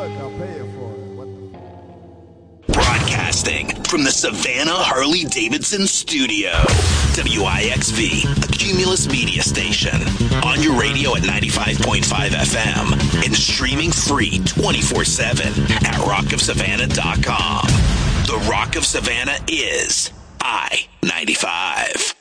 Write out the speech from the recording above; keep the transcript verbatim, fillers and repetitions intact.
Look, I'll pay you for it. What the... Broadcasting from the Savannah Harley-Davidson studio. W I X V, a Cumulus media station. On your radio at ninety-five point five F M and streaming free twenty-four seven at rock of savannah dot com. The Rock of Savannah is I ninety-five.